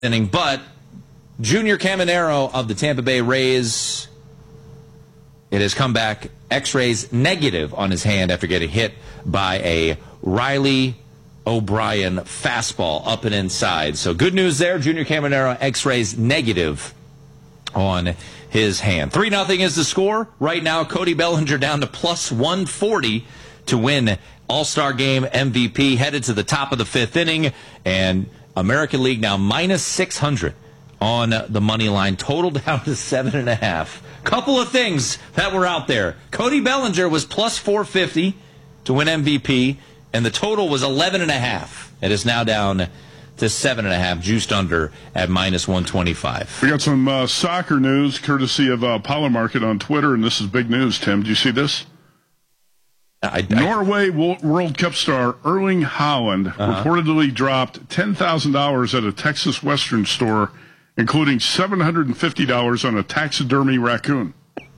inning, but Junior Caminero of the Tampa Bay Rays, it has come back X-rays negative on his hand after getting hit by a Riley O'Brien fastball up and inside. So good news there. Junior Caminero, X-rays negative on his hand. 3-0 is the score. Right now, Cody Bellinger down to plus 140 to win All-Star Game MVP. Headed to the top of the fifth inning. And American League now minus 600 on the money line. Total down to 7.5. Couple of things that were out there. Cody Bellinger was plus 450 to win MVP. And the total was 11.5. It is now down to 7.5, juiced under at minus 125. We got some soccer news courtesy of Power Market on Twitter, and this is big news, Tim. Do you see this? Norway World Cup star Erling Haaland reportedly dropped $10,000 at a Texas Western store, including $750 on a taxidermy raccoon.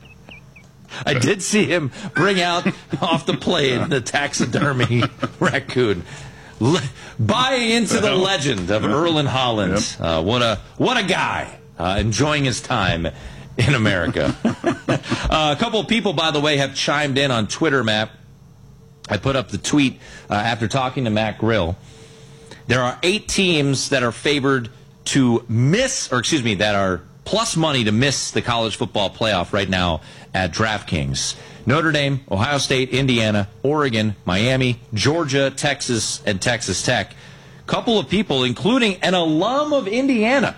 I did see him bring out off the plane the taxidermy raccoon. Buying into the legend of Erling Haaland. Yep. What a guy, enjoying his time in America. A couple of people, by the way, have chimed in on Twitter, Matt. I put up the tweet after talking to Matt Grill. There are 8 teams that are favored to miss, that are plus money to miss the college football playoff right now at DraftKings. Notre Dame, Ohio State, Indiana, Oregon, Miami, Georgia, Texas, and Texas Tech. Couple of people, including an alum of Indiana,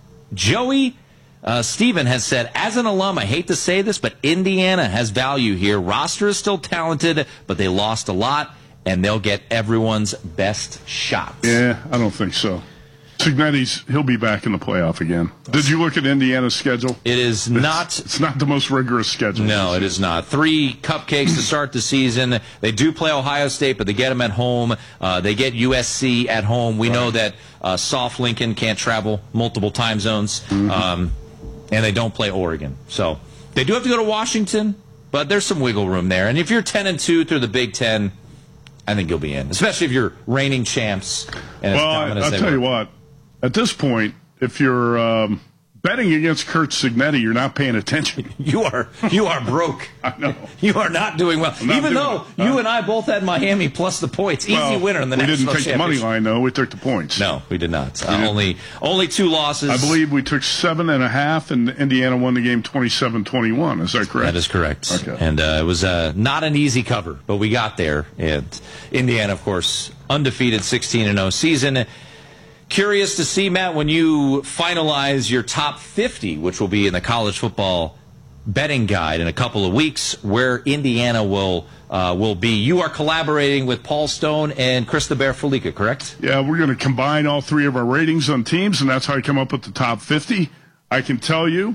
Joey Stephen, has said, as an alum, I hate to say this, but Indiana has value here. Roster is still talented, but they lost a lot, and they'll get everyone's best shot. Yeah, I don't think so. Cignetti's, he'll be back in the playoff again. Did you look at Indiana's schedule? It is not. It's not the most rigorous schedule. No, it is not. 3 cupcakes to start the season. They do play Ohio State, but they get them at home. They get USC at home. We know that Soft Lincoln can't travel multiple time zones, and they don't play Oregon. So they do have to go to Washington, but there's some wiggle room there. And if you're 10-2 through the Big Ten, I think you'll be in, especially if you're reigning champs. And I'll tell you what. At this point, if you're betting against Curt Cignetti, you're not paying attention. You are broke. I know. You are not doing well. Even though you and I both had Miami plus the points. Easy winner in the national championship. We didn't take the money line, though. We took the points. No, we did not. Only 2 losses. I believe we took 7.5, and Indiana won the game 27-21. Is that correct? That is correct. Okay. And it was not an easy cover, but we got there. And Indiana, of course, undefeated 16-0 season. Curious to see, Matt, when you finalize your top 50, which will be in the college football betting guide in a couple of weeks, where Indiana will be. You are collaborating with Paul Stone and Chris the Bear Felica, correct? Yeah, we're going to combine all 3 of our ratings on teams, and that's how I come up with the top 50. I can tell you,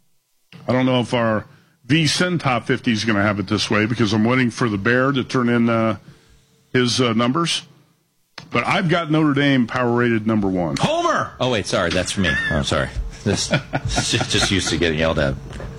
I don't know if our VSiN top 50 is going to have it this way because I'm waiting for the Bear to turn in his numbers. But I've got Notre Dame power rated number 1. Homer! Oh, wait, sorry, that's for me. Oh, sorry. This just used to getting yelled at.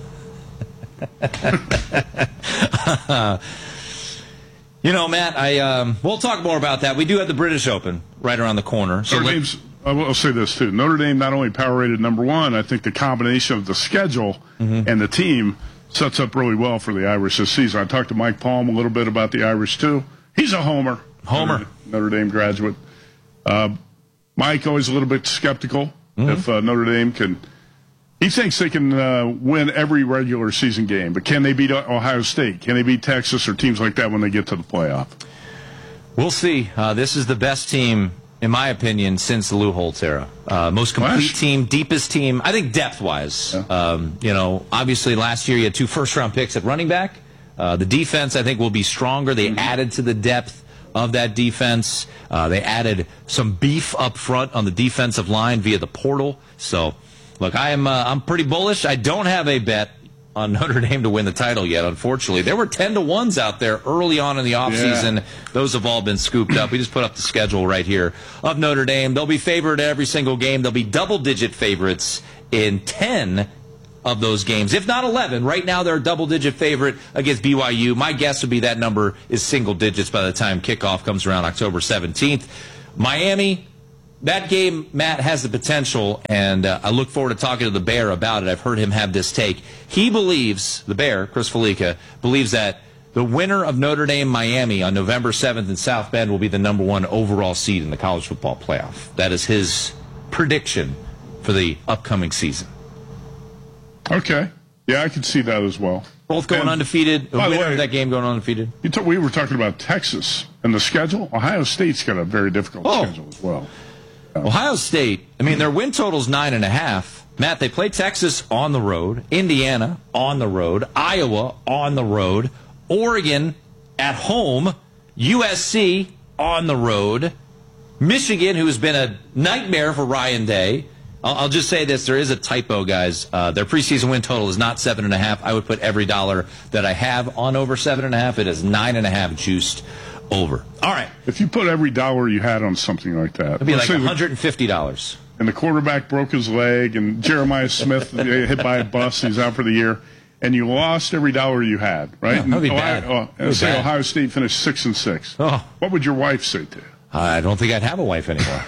Matt, we'll talk more about that. We do have the British Open right around the corner. So I'll say this, too. Notre Dame not only power rated number 1, I think the combination of the schedule and the team sets up really well for the Irish this season. I talked to Mike Palm a little bit about the Irish, too. He's a homer. Notre Dame graduate. Mike, always a little bit skeptical if Notre Dame can. He thinks they can win every regular season game, but can they beat Ohio State? Can they beat Texas or teams like that when they get to the playoff? We'll see. This is the best team, in my opinion, since the Lou Holtz era. Most complete team, deepest team, I think depth-wise. Yeah. Obviously last year you had 2 first-round picks at running back. The defense, I think, will be stronger. They added to the depth of that defense. They added some beef up front on the defensive line via the portal. So, look, I'm pretty bullish. I don't have a bet on Notre Dame to win the title yet, unfortunately. There were 10-1s out there early on in the offseason. Yeah. Those have all been scooped up. We just put up the schedule right here of Notre Dame. They'll be favored every single game. They'll be double-digit favorites in 10 of those games, if not 11. Right now, they're a double-digit favorite against BYU. My guess would be that number is single digits by the time kickoff comes around October 17th. Miami, that game, Matt, has the potential, and I look forward to talking to the Bear about it. I've heard him have this take. He believes, the Bear, Chris Felica, believes that the winner of Notre Dame-Miami on November 7th in South Bend will be the number 1 overall seed in the college football playoff. That is his prediction for the upcoming season. Okay. Yeah, I can see that as well. Both going undefeated. The winner of that game going undefeated. We were talking about Texas and the schedule. Ohio State's got a very difficult schedule as well. Ohio State, I mean, their win total's 9.5. Matt, they play Texas on the road, Indiana on the road, Iowa on the road, Oregon at home, USC on the road, Michigan, who has been a nightmare for Ryan Day. I'll just say this. There is a typo, guys. Their preseason win total is not 7.5. I would put every dollar that I have on over 7.5. It is 9.5 juiced over. All right. If you put every dollar you had on something like that. It'd be like $150. And the quarterback broke his leg, and Jeremiah Smith hit by a bus, he's out for the year, and you lost every dollar you had, right? Yeah, that'd be bad. Say Ohio State finished 6-6. Oh. What would your wife say to you? I don't think I'd have a wife anymore.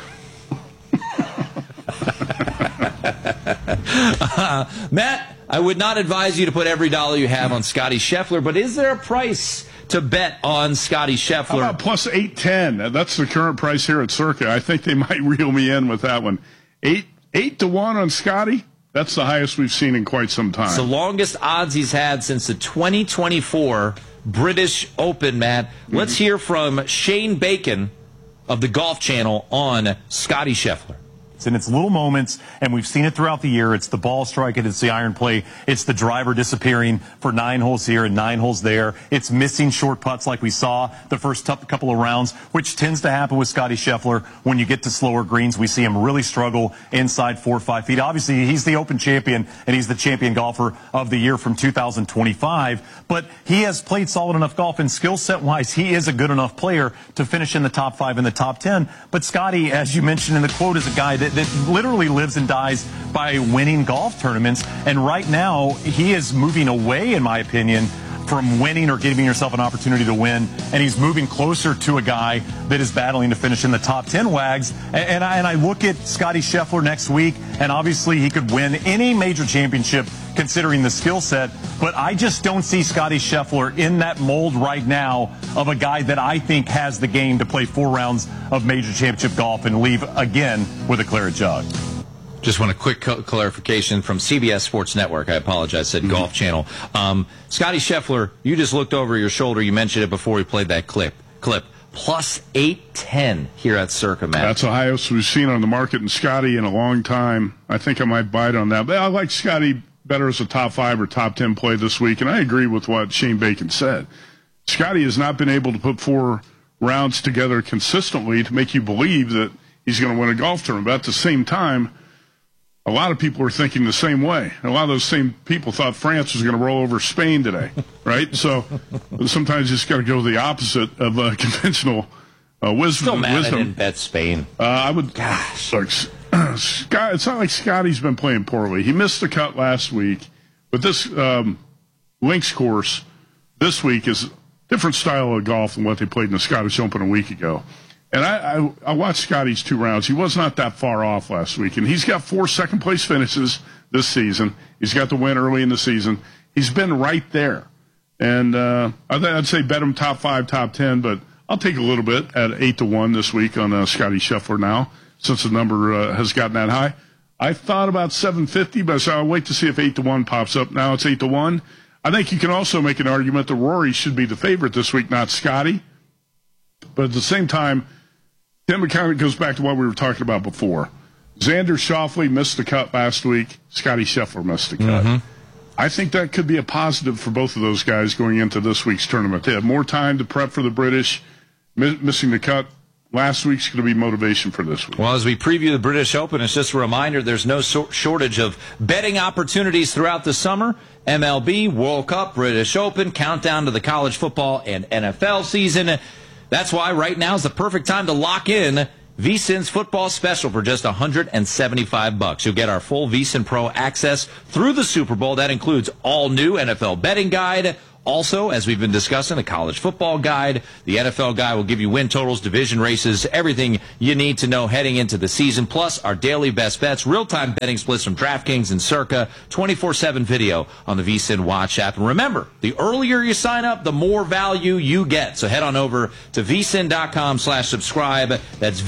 Matt, I would not advise you to put every dollar you have on Scotty Scheffler, but is there a price to bet on Scotty Scheffler? How about plus 810? That's the current price here at Circa. I think they might reel me in with that one. 8 to 1 on Scotty. That's the highest we've seen in quite some time. It's the longest odds he's had since the 2024 British Open, Matt. Let's hear from Shane Bacon of the Golf Channel on Scotty Scheffler. And it's little moments, and we've seen it throughout the year. It's the ball striking, it's the iron play, it's the driver disappearing for 9 holes here and 9 holes there. It's missing short putts like we saw the first couple of rounds, which tends to happen with Scotty Scheffler. When you get to slower greens, we see him really struggle inside 4 or 5 feet. Obviously, he's the Open champion, and he's the champion golfer of the year from 2025. But he has played solid enough golf, and skill set-wise, he is a good enough player to finish in the top 5 and the top 10. But Scotty, as you mentioned in the quote, is a guy that literally lives and dies by winning golf tournaments. And right now, he is moving away, in my opinion, from winning or giving yourself an opportunity to win. And he's moving closer to a guy that is battling to finish in the top 10, Wags. And I look at Scotty Scheffler next week, and obviously he could win any major championship considering the skill set. But I just don't see Scotty Scheffler in that mold right now of a guy that I think has the game to play 4 rounds of major championship golf and leave again with a claret jug. Just want a quick clarification from CBS Sports Network. I apologize, said Golf Channel. Scotty Scheffler, you just looked over your shoulder. You mentioned it before we played that clip. Plus 810 here at Circa, Matt. That's the highest we've seen on the market in Scotty in a long time. I think I might bite on that. But I like Scotty better as a top 5 or top 10 play this week, and I agree with what Shane Bacon said. Scotty has not been able to put 4 rounds together consistently to make you believe that he's going to win a golf tournament. But at the same time, a lot of people are thinking the same way. A lot of those same people thought France was going to roll over Spain today, right? So sometimes you just got to go the opposite of conventional wisdom. Still mad I didn't bet Spain. I would. Gosh. Look, Scott, it's not like Scotty's been playing poorly. He missed the cut last week, but this links course this week is a different style of golf than what they played in the Scottish Open a week ago. And I watched Scotty's 2 rounds. He was not that far off last week. And he's got 4 second-place finishes this season. He's got the win early in the season. He's been right there. And I'd say bet him top 5, top 10, but I'll take a little bit at 8 to 1 this week on Scotty Scheffler now, since the number has gotten that high. I thought about 750, but I said I'll wait to see if 8 to 1 pops up. Now it's 8 to 1. I think you can also make an argument that Rory should be the favorite this week, not Scotty. But at the same time, Tim, it kind of goes back to what we were talking about before. Xander Schauffele missed the cut last week. Scotty Scheffler missed the cut. Mm-hmm. I think that could be a positive for both of those guys going into this week's tournament. They have more time to prep for the British. Missing the cut last week's going to be motivation for this week. Well, as we preview the British Open, it's just a reminder there's no shortage of betting opportunities throughout the summer. MLB, World Cup, British Open, countdown to the college football and NFL season. That's why right now is the perfect time to lock in VSiN's football special for just $175. You'll get our full VSiN Pro access through the Super Bowl. That includes all new NFL betting guide, Also, as we've been discussing, the college football guide, the NFL guide will give you win totals, division races, everything you need to know heading into the season, plus our daily best bets, real-time betting splits from DraftKings and Circa, 24/7 video on the VSiN Watch app. And remember, the earlier you sign up, the more value you get. So head on over to vsin.com/subscribe. That's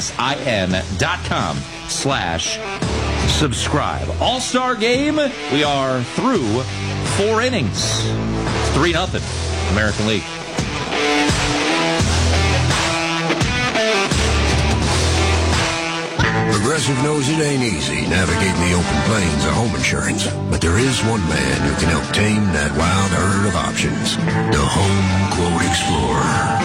VSIN.com/subscribe. All-Star game, we are through 4 innings. 3-0, American League. Progressive knows it ain't easy navigating the open plains of home insurance, but there is one man who can help tame that wild herd of options. The Home Quote Explorer.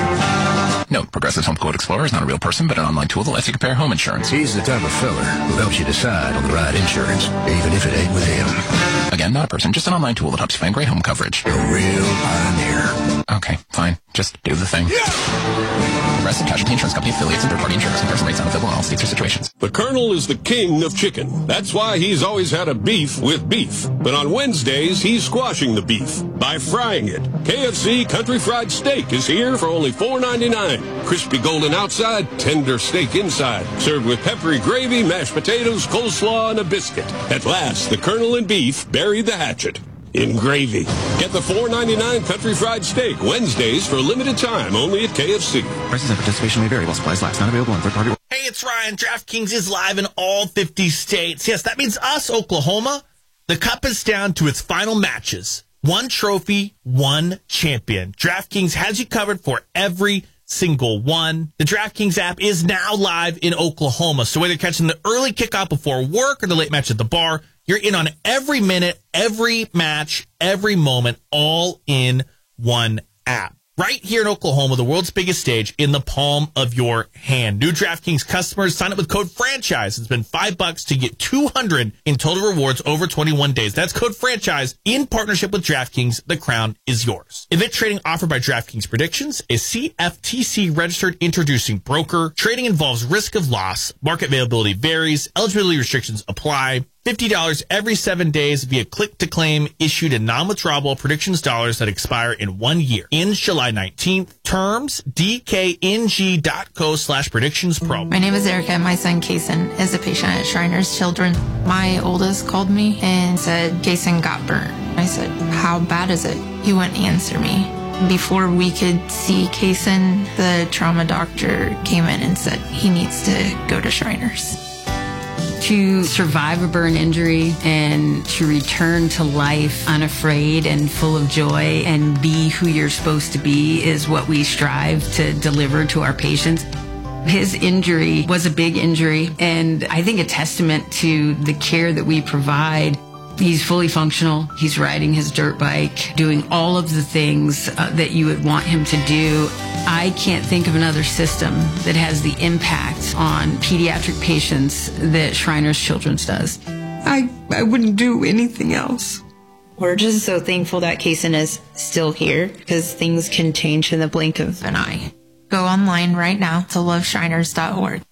Note, Progressive's Home Quote Explorer is not a real person, but an online tool that lets you compare home insurance. He's the type of fella who helps you decide on the right insurance, even if it ain't with him. Again, not a person, just an online tool that helps you find great home coverage. A real pioneer. Okay, fine. Just do the thing. Progressive Casualty Insurance Company affiliates and third-party insurance. Comparison rates not available in all states or situations. The Colonel is the king of chicken. That's why he's always had a beef with beef. But on Wednesdays, he's squashing the beef by frying it. KFC Country Fried Steak is here for only $4.99. Crispy golden outside, tender steak inside. Served with peppery gravy, mashed potatoes, coleslaw, and a biscuit. At last, the Colonel and beef buried the hatchet in gravy. Get the $4.99 Country Fried Steak Wednesdays for a limited time only at KFC. Prices and participation may vary while supplies last. Not available in third-party. Hey, it's Ryan. DraftKings is live in all 50 states. Yes, that means us, Oklahoma. The cup is down to its final matches. 1 trophy, 1 champion. DraftKings has you covered for every single one. The DraftKings app is now live in Oklahoma. So whether you're catching the early kickoff before work or the late match at the bar, you're in on every minute, every match, every moment, all in one app. Right here in Oklahoma, the world's biggest stage, in the palm of your hand. New DraftKings customers sign up with code FRANCHISE and spend $5 to get $200 in total rewards over 21 days. That's code FRANCHISE in partnership with DraftKings. The crown is yours. Event trading offered by DraftKings Predictions, a CFTC registered introducing broker. Trading involves risk of loss. Market availability varies. Eligibility restrictions apply. $50 every 7 days via click-to-claim issued in non-withdrawable predictions dollars that expire in 1 year. Ends July 19th. Terms, dkng.co/predictionspro. My name is Erica. My son, Kason, is a patient at Shriners Children. My oldest called me and said, Kason got burnt. I said, how bad is it? He wouldn't answer me. Before we could see Kason, the trauma doctor came in and said he needs to go to Shriners. To survive a burn injury and to return to life unafraid and full of joy and be who you're supposed to be is what we strive to deliver to our patients. His injury was a big injury, and I think a testament to the care that we provide. He's fully functional. He's riding his dirt bike, doing all of the things that you would want him to do. I can't think of another system that has the impact on pediatric patients that Shriners Children's does. I wouldn't do anything else. We're just so thankful that Kason is still here because things can change in the blink of an eye. Go online right now to loveshriners.org.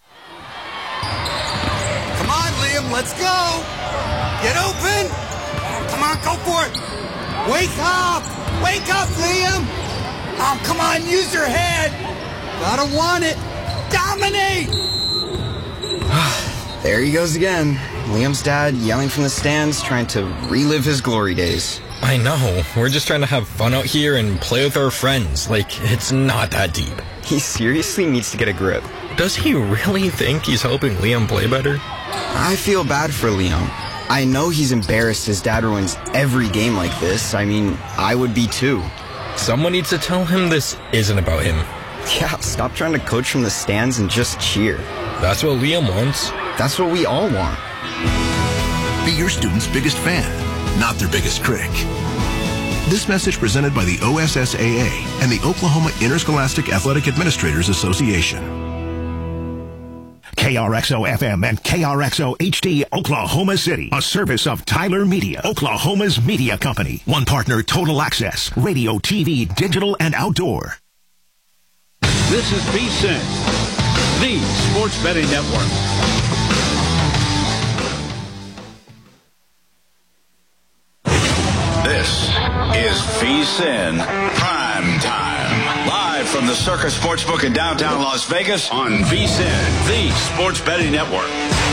Come on, Liam, let's go. Get open. Come on, go for it. Wake up. Wake up, Liam. Oh, come on, use your head. Gotta want it. Dominate. There he goes again. Liam's dad yelling from the stands, trying to relive his glory days. I know. We're just trying to have fun out here and play with our friends. Like, it's not that deep. He seriously needs to get a grip. Does he really think he's helping Liam play better? I feel bad for Liam. I know he's embarrassed his dad ruins every game like this. I mean, I would be too. Someone needs to tell him this isn't about him. Yeah, stop trying to coach from the stands and just cheer. That's what Liam wants. That's what we all want. Be your student's biggest fan, not their biggest critic. This message presented by the OSSAA and the Oklahoma Interscholastic Athletic Administrators Association. KRXO-FM and KRXO-HD Oklahoma City, a service of Tyler Media, Oklahoma's media company. One partner, Total Access, radio, TV, digital, and outdoor. This is VSiN, the sports betting network. This is VSiN Prime Time. Live from the Circus Sportsbook in downtown Las Vegas on VSiN, the Sports Betting Network.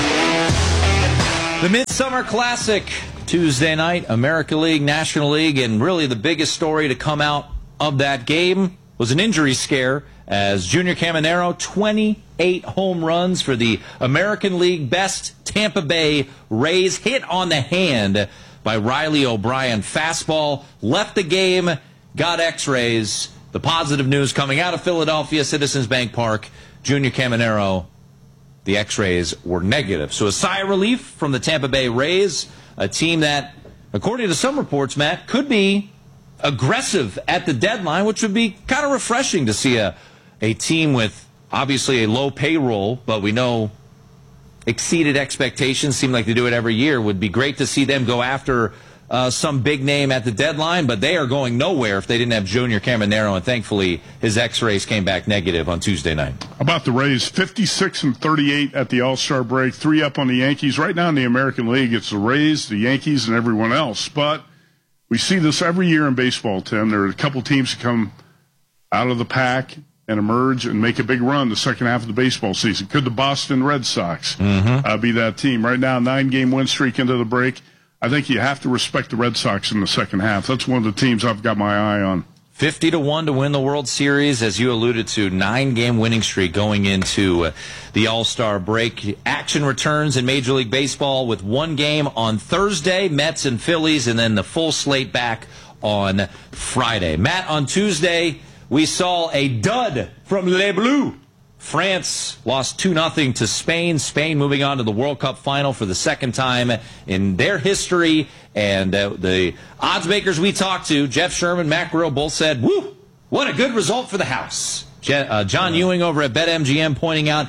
The Midsummer Classic, Tuesday night, American League, National League, and really the biggest story to come out of that game was an injury scare as Junior Caminero, 28 home runs for the American League best Tampa Bay Rays, hit on the hand by Riley O'Brien. Fastball left the game, got x-rays. The positive news coming out of Philadelphia, Citizens Bank Park, Junior Caminero, the x-rays were negative. So a sigh of relief from the Tampa Bay Rays, a team that, according to some reports, Matt, could be aggressive at the deadline, which would be kind of refreshing to see a team with obviously a low payroll, but we know exceeded expectations, seem like they do it every year. Would be great to see them go after some big name at the deadline, but they are going nowhere if they didn't have Junior Caminero, and thankfully his x-rays came back negative on Tuesday night. How about the Rays? 56-38 at the All-Star break, 3 up on the Yankees. Right now in the American League, it's the Rays, the Yankees, and everyone else. But we see this every year in baseball, Tim. There are a couple teams that come out of the pack and emerge and make a big run the second half of the baseball season. Could the Boston Red Sox be that team? Right now, 9-game win streak into the break. I think you have to respect the Red Sox in the second half. That's one of the teams I've got my eye on. 50-1 to win the World Series, as you alluded to, 9-game winning streak going into the All-Star break. Action returns in Major League Baseball with one game on Thursday, Mets and Phillies, and then the full slate back on Friday. Matt, on Tuesday, we saw a dud from Les Bleus. France lost 2-0 to Spain. Spain moving on to the World Cup final for the second time in their history. And the odds makers we talked to, Jeff Sherman, Matt Grill, both said, woo, what a good result for the house. John Ewing over at BetMGM pointing out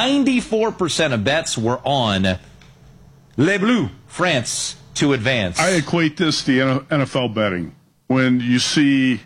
94% of bets were on Les Bleus, France, to advance. I equate this to NFL betting. When you see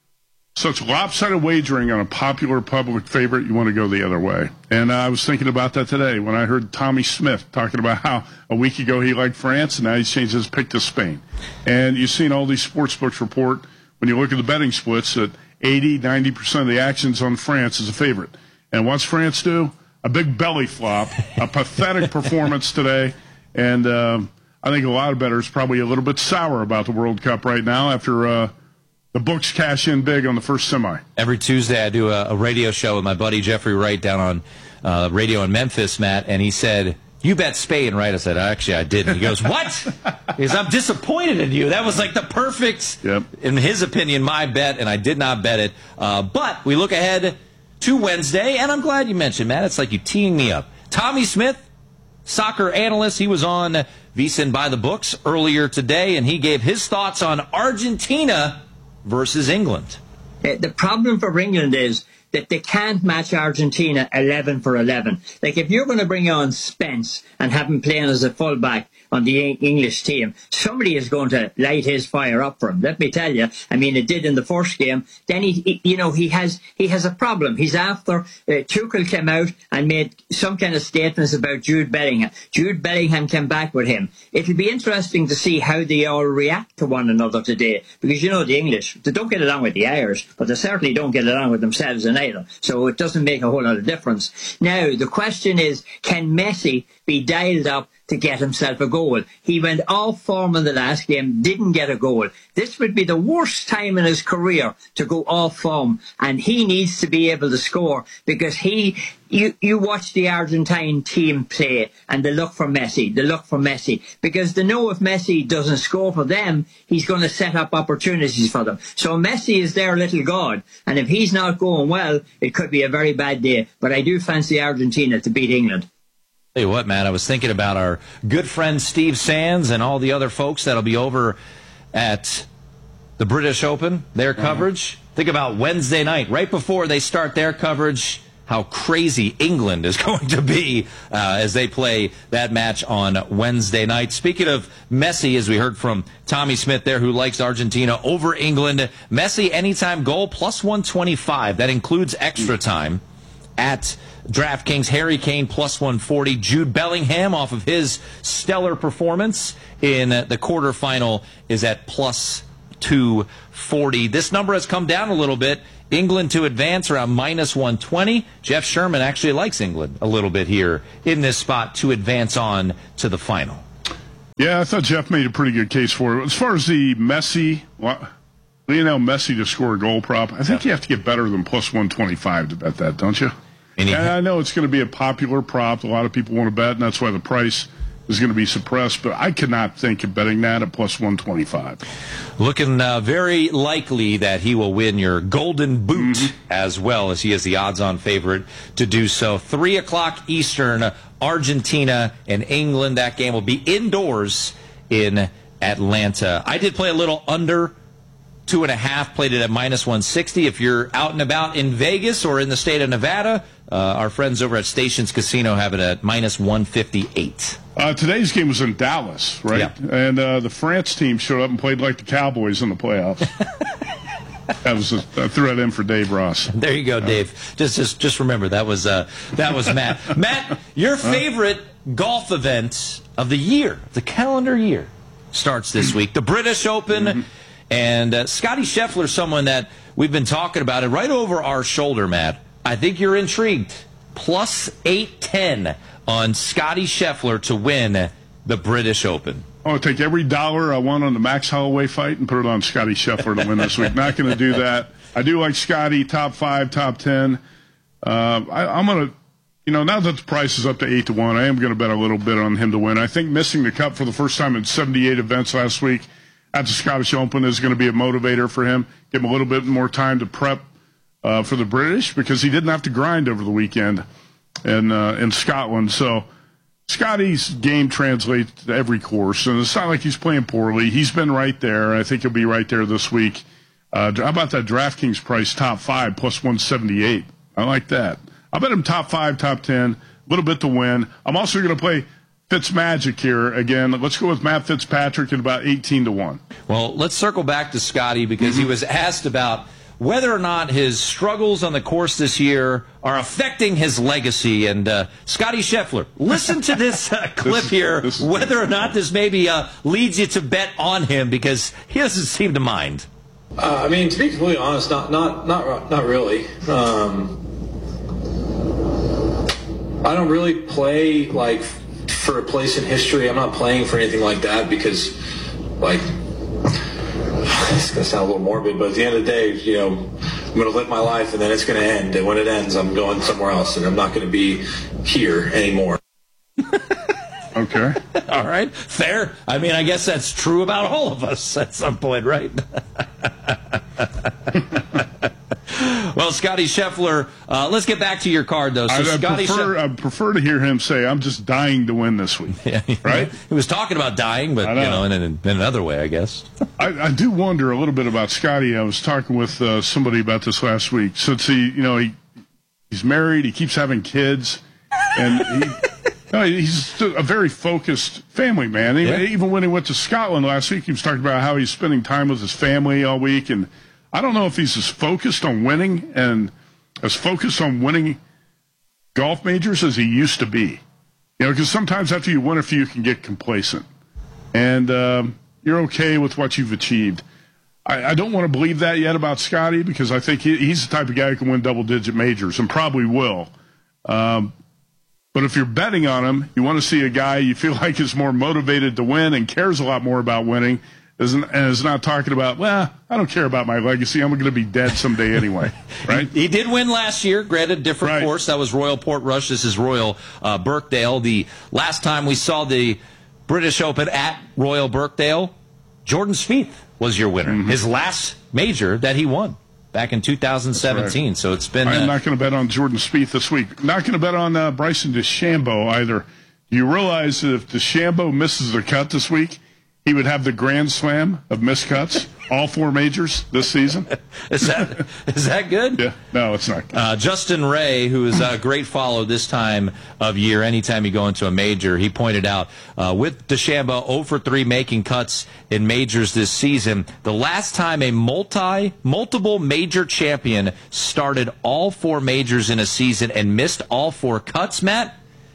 such lopsided wagering on a popular public favorite, you want to go the other way. And I was thinking about that today when I heard Tommy Smith talking about how a week ago he liked France and now he's changed his pick to Spain. And you've seen all these sportsbooks report, when you look at the betting splits, that 80-90% of the action's on France as a favorite. And what's France do? A big belly flop, a pathetic performance today. And I think a lot of bettors probably a little bit sour about the World Cup right now after the books cash in big on the first semi. Every Tuesday I do a radio show with my buddy Jeffrey Wright down on radio in Memphis, Matt, and he said, you bet Spain, right? I said, actually, I didn't. He goes, what? He goes, I'm disappointed in you. That was like the perfect, in his opinion, my bet, and I did not bet it. But we look ahead to Wednesday, and I'm glad you mentioned, Matt. It's like you teeing me up. Tommy Smith, soccer analyst, he was on VSiN by the Books earlier today, and he gave his thoughts on Argentina versus England. The problem for England is that they can't match Argentina 11 for 11. Like, if you're going to bring on Spence and have him playing as a fullback on the English team, somebody is going to light his fire up for him. Let me tell you. I mean, it did in the first game. Then he has a problem. He's after Tuchel came out and made some kind of statements about Jude Bellingham. Jude Bellingham came back with him. It'll be interesting to see how they all react to one another today, because the English, they don't get along with the Irish, but they certainly don't get along with themselves and either. So it doesn't make a whole lot of difference. Now, the question is, can Messi be dialed up to get himself a goal? He went off form in the last game, didn't get a goal. This would be the worst time in his career to go off form, and he needs to be able to score, because you watch the Argentine team play and they look for Messi, because they know if Messi doesn't score for them, he's going to set up opportunities for them. So Messi is their little god, and if he's not going well, it could be a very bad day. But I do fancy Argentina to beat England. Tell you what, man, I was thinking about our good friend Steve Sands and all the other folks that'll be over at the British Open, their coverage. Think about Wednesday night, right before they start their coverage, how crazy England is going to be as they play that match on Wednesday night. Speaking of Messi, as we heard from Tommy Smith there, who likes Argentina over England, Messi anytime goal plus 125. That includes extra time at DraftKings. Harry Kane plus 140. Jude Bellingham, off of his stellar performance in the quarterfinal, is at plus 240. This number has come down a little bit. England to advance around minus 120. Jeff Sherman actually likes England a little bit here in this spot to advance on to the final. Yeah, I thought Jeff made a pretty good case for it. As far as the Lionel Messi to score a goal prop, I think you have to get better than plus 125 to bet that, don't you? And I know it's going to be a popular prop. A lot of people want to bet, and that's why the price is going to be suppressed, but I could not think of betting that at plus 125. Looking very likely that he will win your golden boot as well, as he is the odds-on favorite to do so. 3 o'clock Eastern, Argentina and England. That game will be indoors in Atlanta. I did play a little under 2.5, played it at minus 160. If you're out and about in Vegas or in the state of Nevada, our friends over at Stations Casino have it at minus 158. Today's game was in Dallas, right? Yeah. And the France team showed up and played like the Cowboys in the playoffs. I threw that in for Dave Ross. There you go, Dave. Just remember that was Matt. Matt, your favorite golf event of the year, the calendar year, starts this week. The British Open, and Scotty Scheffler, someone that we've been talking about it right over our shoulder, Matt. I think you're intrigued. Plus 810 on Scotty Scheffler to win the British Open. I'll take every dollar I won on the Max Holloway fight and put it on Scotty Scheffler to win this week. Not going to do that. I do like Scotty, top 5, top 10. I'm going to, now that the price is up to 8-1, I am going to bet a little bit on him to win. I think missing the Cup for the first time in 78 events last week at the Scottish Open is going to be a motivator for him. Give him a little bit more time to prep for the British, because he didn't have to grind over the weekend in Scotland. So Scotty's game translates to every course, and it's not like he's playing poorly. He's been right there. I think he'll be right there this week. How about that DraftKings price, top 5, plus 178? I like that. I'll bet him top 5, top 10, a little bit to win. I'm also going to play Fitzmagic here again. Let's go with Matt Fitzpatrick at about 18-1. Well, let's circle back to Scotty, because he was asked about whether or not his struggles on the course this year are affecting his legacy. And Scotty Scheffler, listen to this clip here, whether or not this maybe leads you to bet on him, because he doesn't seem to mind. To be completely honest, not really. I don't really play for a place in history. I'm not playing for anything like that, because it's going to sound a little morbid, but at the end of the day, I'm going to live my life, and then it's going to end. And when it ends, I'm going somewhere else, and I'm not going to be here anymore. Okay. All right. Fair. I guess that's true about all of us at some point, right? Well, Scotty Scheffler, let's get back to your card, though. So I prefer to hear him say, I'm just dying to win this week. Yeah, right? He was talking about dying, but, in another way, I guess. I do wonder a little bit about Scotty. I was talking with somebody about this last week. Since he's married, he keeps having kids, and he's a very focused family man. Even when he went to Scotland last week, he was talking about how he's spending time with his family all week, and I don't know if he's as focused on winning and as focused on winning golf majors as he used to be. Because sometimes after you win a few, you can get complacent. And you're okay with what you've achieved. I don't want to believe that yet about Scotty, because I think he's the type of guy who can win double-digit majors and probably will. But if you're betting on him, you want to see a guy you feel like is more motivated to win and cares a lot more about winning, and is not talking about, I don't care about my legacy. I'm going to be dead someday anyway, right? He did win last year, granted, different course. That was Royal Portrush. This is Royal Birkdale. The last time we saw the British Open at Royal Birkdale, Jordan Spieth was your winner. His last major that he won back in 2017. Right. So it's been... I'm not going to bet on Jordan Spieth this week. Not going to bet on Bryson DeChambeau either. Do you realize that if DeChambeau misses the cut this week, he would have the Grand Slam of missed cuts, all 4 majors this season? Is that good? Yeah. No, it's not good. Justin Ray, who is a great follow this time of year, anytime you go into a major, he pointed out with DeChambeau 0 for 3 making cuts in majors this season, the last time a multiple major champion started all 4 majors in a season and missed all 4 cuts, Matt,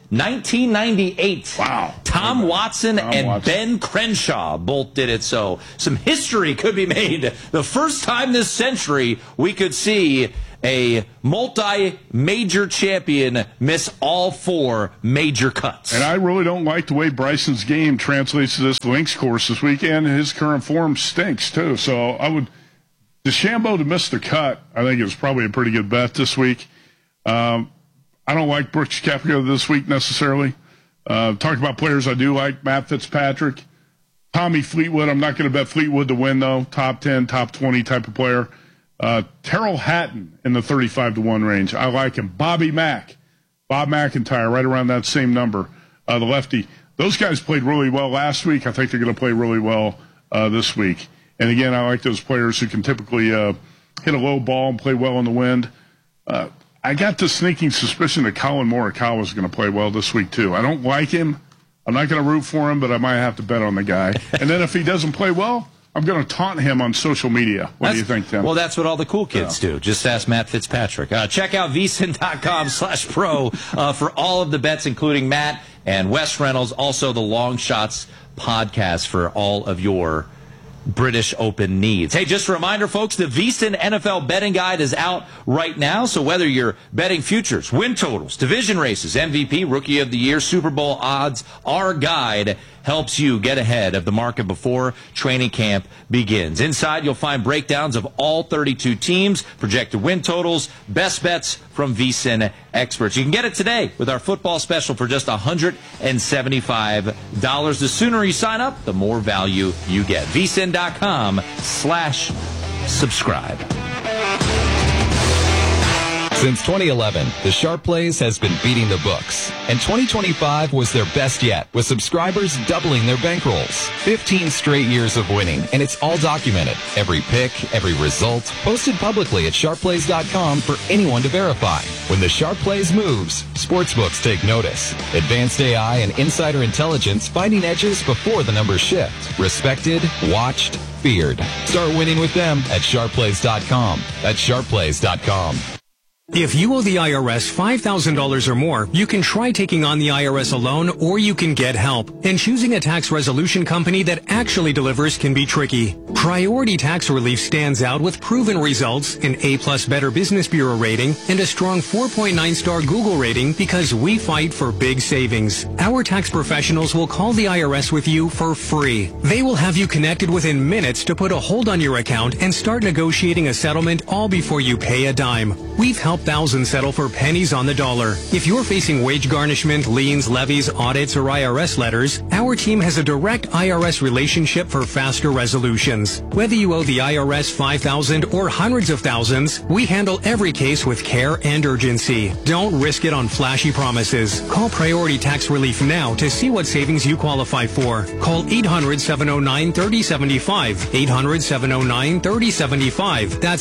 1998. Wow. Tom Watson and Ben Crenshaw both did it. So some history could be made. The first time this century we could see a multi-major champion miss all 4 major cuts. And I really don't like the way Bryson's game translates to this links course this weekend. His current form stinks, too. So DeChambeau to miss the cut, I think it was probably a pretty good bet this week. I don't like Brooks Koepka this week necessarily. Talk about players I do like. Matt Fitzpatrick. Tommy Fleetwood. I'm not going to bet Fleetwood to win, though. Top 10, top 20 type of player. Terrell Hatton in the 35-1 range. I like him. Bobby Mack. Bob McIntyre, right around that same number. The lefty. Those guys played really well last week. I think they're going to play really well this week. And, again, I like those players who can typically hit a low ball and play well in the wind. I got the sneaking suspicion that Colin Morikawa is going to play well this week, too. I don't like him. I'm not going to root for him, but I might have to bet on the guy. And then if he doesn't play well, I'm going to taunt him on social media. What do you think, Tim? Well, that's what all the cool kids do. Just ask Matt Fitzpatrick. Check out vsin.com/pro for all of the bets, including Matt and Wes Reynolds. Also, the Long Shots podcast for all of your British Open needs. Hey, just a reminder, folks, the VSiN NFL betting guide is out right now. So whether you're betting futures, win totals, division races, MVP, Rookie of the Year, Super Bowl odds, our guide helps you get ahead of the market before training camp begins. Inside, you'll find breakdowns of all 32 teams, projected win totals, best bets from VSiN experts. You can get it today with our football special for just $175. The sooner you sign up, the more value you get. VSiN.com/subscribe. Since 2011, the Sharp Plays has been beating the books, and 2025 was their best yet, with subscribers doubling their bankrolls. 15 straight years of winning, and it's all documented. Every pick, every result, posted publicly at sharpplays.com for anyone to verify. When the Sharp Plays moves, sportsbooks take notice. Advanced AI and insider intelligence finding edges before the numbers shift. Respected, watched, feared. Start winning with them at sharpplays.com. That's sharpplays.com. If you owe the IRS $5,000 or more, you can try taking on the IRS alone, or you can get help. And choosing a tax resolution company that actually delivers can be tricky. Priority Tax Relief stands out with proven results, an A+ Better Business Bureau rating, and a strong 4.9-star Google rating because we fight for big savings. Our tax professionals will call the IRS with you for free. They will have you connected within minutes to put a hold on your account and start negotiating a settlement all before you pay a dime. We've helped thousands settle for pennies on the dollar. If you're facing wage garnishment, liens, levies, audits, or IRS letters, our team has a direct IRS relationship for faster resolutions. Whether you owe the IRS $5,000 or hundreds of thousands, we handle every case with care and urgency. Don't risk it on flashy promises. Call Priority Tax Relief now to see what savings you qualify for. Call 800-709-3075. 800-709-3075. That's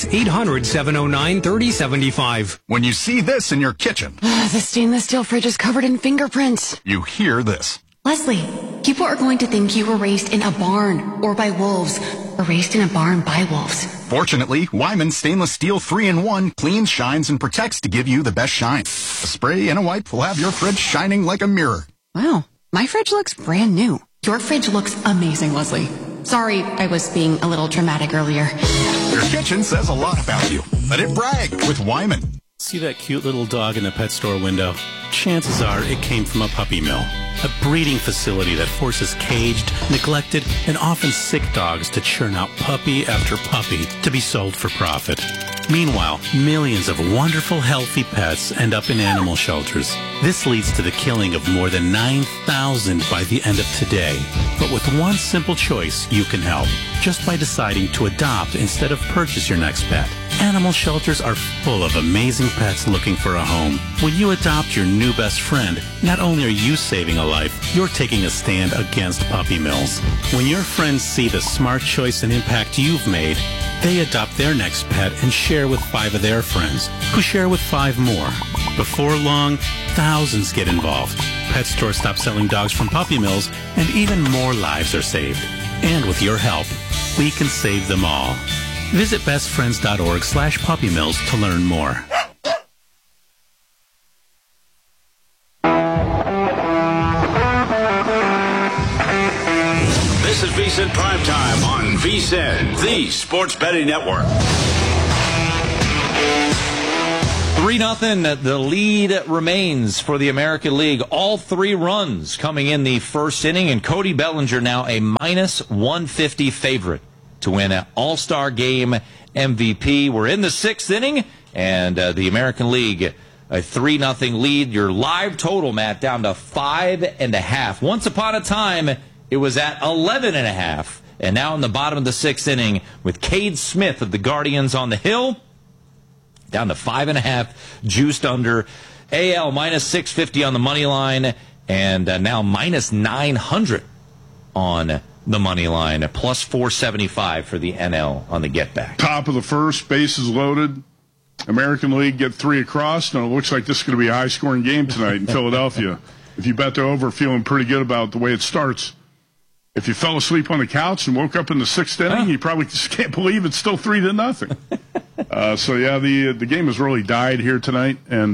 800-709-3075. When you see this in your kitchen, the stainless steel fridge is covered in fingerprints. You hear this. Leslie, people are going to think you were raised in a barn or by wolves, or raised in a barn by wolves. Fortunately, Wyman Stainless Steel 3-in-1 cleans, shines, and protects to give you the best shine. A spray and a wipe will have your fridge shining like a mirror. Wow, my fridge looks brand new. Your fridge looks amazing, Leslie. Sorry, I was being a little dramatic earlier. Your kitchen says a lot about you. Let it brag with Wyman. See that cute little dog in the pet store window? Chances are it came from a puppy mill, a breeding facility that forces caged, neglected, and often sick dogs to churn out puppy after puppy to be sold for profit. Meanwhile, millions of wonderful, healthy pets end up in animal shelters. This leads to the killing of more than 9,000 by the end of today. But with one simple choice, you can help, just by deciding to adopt instead of purchase your next pet. Animal shelters are full of amazing pets looking for a home. When you adopt your new best friend, not only are you saving a life, you're taking a stand against puppy mills. When your friends see the smart choice and impact you've made, they adopt their next pet and share with 5 of their friends, who share with 5 more. Before long, thousands get involved. Pet stores stop selling dogs from puppy mills, and even more lives are saved. And with your help, we can save them all. Visit bestfriends.org/puppymills to learn more. This is VSiN Primetime on VSiN, the Sports Betting Network. 3-0. The lead remains for the American League. All 3 runs coming in the first inning, and Cody Bellinger now a -150 favorite to win an All-Star Game MVP. We're in the 6th inning, and the American League a 3-0 lead. Your live total, Matt, down to 5.5. Once upon a time, it was at 11.5. And now in the bottom of the 6th inning with Cade Smith of the Guardians on the hill, down to 5.5, juiced under. AL -650 on the money line, and now -900 on the money line. A +475 for the NL on the get back. Top of the first, bases loaded. American League get 3 across, and it looks like this is going to be a high-scoring game tonight in Philadelphia. If you bet the over, feeling pretty good about the way it starts. If you fell asleep on the couch and woke up in the 6th inning, you probably just can't believe it's still 3-0. The game has really died here tonight, and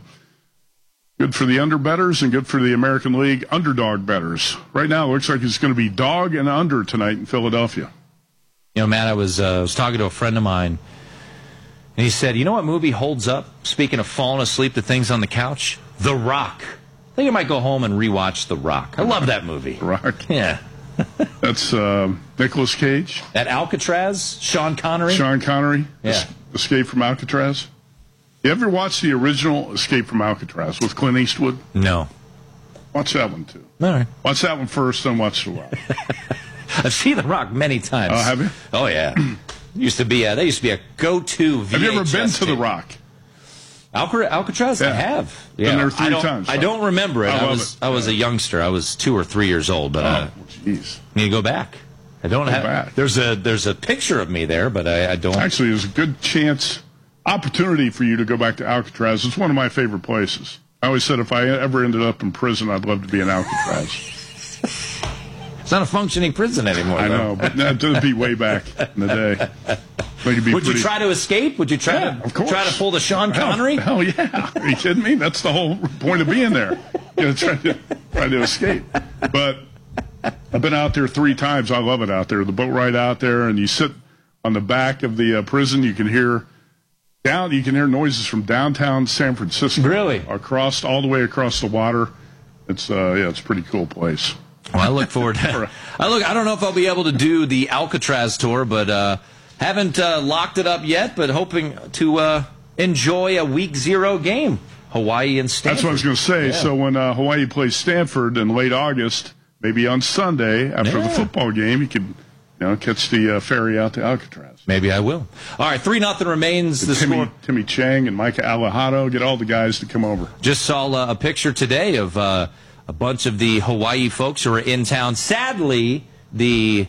good for the under bettors and good for the American League underdog bettors. Right now, it looks like it's going to be dog and under tonight in Philadelphia. You know, Matt, I was talking to a friend of mine, and he said, you know what movie holds up? Speaking of falling asleep to things on the couch, The Rock. I think I might go home and rewatch The Rock. I love that movie. The Rock? Yeah. That's Nicolas Cage. At Alcatraz, Sean Connery. Yeah. Escape from Alcatraz. You ever watch the original Escape from Alcatraz with Clint Eastwood? No. Watch that one, too. All right. Watch that one first, then watch The Rock. I've seen The Rock many times. Oh, have you? Oh, yeah. They used to be a go-to VHS Have you ever been to tape. The Rock? Alcatraz? Yeah. I have. Yeah. Been there 3 times. I don't remember it. I was a youngster. I was 2 or 3 years old, but jeez. Need to go back. I don't have. Back. There's a picture of me there, but I don't. Actually, there's a good opportunity for you to go back to Alcatraz. It's one of my favorite places. I always said if I ever ended up in prison, I'd love to be in Alcatraz. It's not a functioning prison anymore. I know, but that'd be way back in the day. Would you try to escape? Would you try to pull the Sean Connery? Hell yeah! Are you kidding me? That's the whole point of being there. Try to escape. But I've been out there 3 times. I love it out there. The boat ride out there, and you sit on the back of the prison. You can hear noises from downtown San Francisco. Really? All the way across the water. It's it's a pretty cool place. Well, I look forward to I don't know if I'll be able to do the Alcatraz tour, but haven't locked it up yet, but hoping to enjoy a Week 0 game, Hawaii and Stanford. That's what I was going to say. Yeah. So when Hawaii plays Stanford in late August, maybe on Sunday after the football game, you can catch the ferry out to Alcatraz. Maybe I will. All right, 3-0 remains the score. Timmy Chang and Micah Alejado, get all the guys to come over. Just saw a picture today of a bunch of the Hawaii folks who are in town. Sadly, the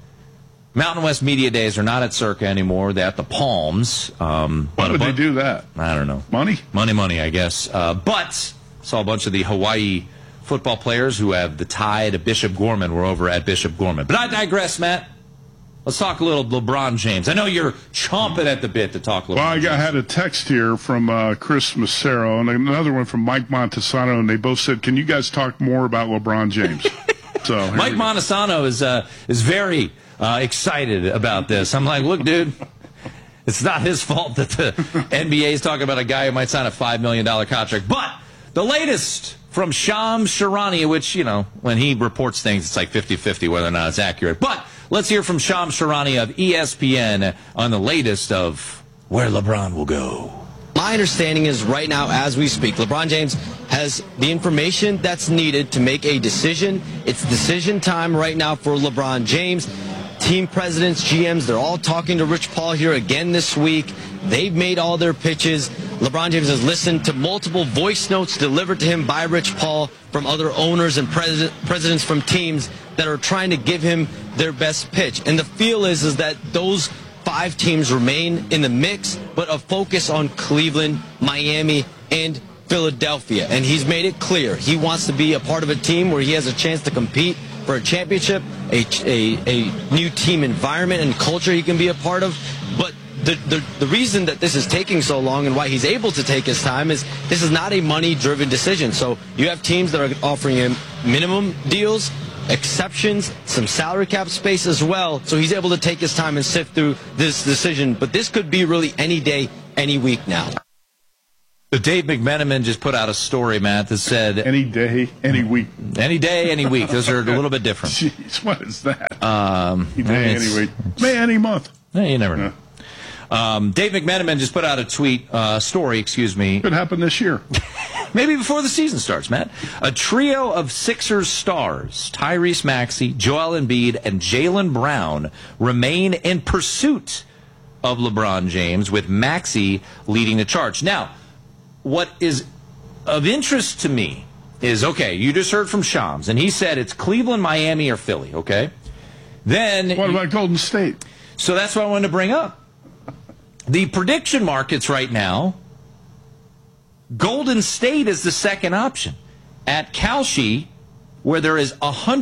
Mountain West Media Days are not at Circa anymore. They're at the Palms. Why would they do that? I don't know. Money, I guess. But saw a bunch of the Hawaii football players who have the tie to Bishop Gorman were over at Bishop Gorman. But I digress, Matt. Let's talk a little LeBron James. I know you're chomping at the bit to talk LeBron James. Well, I had a text here from Chris Macero and another one from Mike Montesano, and they both said, can you guys talk more about LeBron James? So Mike Montesano is very excited about this. I'm like, look, dude, it's not his fault that the NBA is talking about a guy who might sign a $5 million contract. But the latest from Shams Charania, which, when he reports things, it's like 50-50 whether or not it's accurate. But let's hear from Shams Charania of ESPN on the latest of where LeBron will go. My understanding is right now, as we speak, LeBron James has the information that's needed to make a decision. It's decision time right now for LeBron James. Team presidents, GMs, they're all talking to Rich Paul here again this week. They've made all their pitches. LeBron James has listened to multiple voice notes delivered to him by Rich Paul from other owners and presidents from teams that are trying to give him their best pitch. And the feel is that those 5 teams remain in the mix, but a focus on Cleveland, Miami, and Philadelphia. And he's made it clear he wants to be a part of a team where he has a chance to compete for a championship, a new team environment and culture he can be a part of. But the reason that this is taking so long and why he's able to take his time is this is not a money-driven decision. So you have teams that are offering him minimum deals, exceptions, some salary cap space as well, so he's able to take his time and sift through this decision. But this could be really any day, any week now. Dave McMenamin just put out a story, Matt, that said... Any day, any week. Any day, any week. Those are a little bit different. Jeez, what is that? Any day, any week. May, any month. You never know. Dave McMenamin just put out a story. Could happen this year. Maybe before the season starts, Matt. A trio of Sixers stars, Tyrese Maxey, Joel Embiid, and Jaylen Brown, remain in pursuit of LeBron James, with Maxey leading the charge. Now, what is of interest to me is, okay, you just heard from Shams, and he said it's Cleveland, Miami, or Philly, okay? Then... What about Golden State? So that's what I wanted to bring up. The prediction markets right now, Golden State is the second option. At Kalshi, where there is